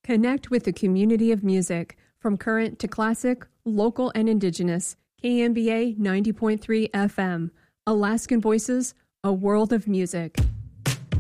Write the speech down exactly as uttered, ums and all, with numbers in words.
Connect with the community of music, from current to classic, local and indigenous. K M B A ninety point three F M. Alaskan Voices, a world of music.